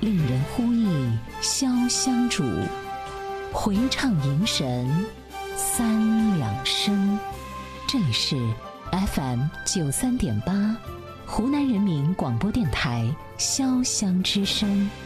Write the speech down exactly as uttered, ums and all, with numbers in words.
令人呼忆潇湘主，回唱迎神三两声。这里是 F M 九三点八，湖南人民广播电台潇湘之声。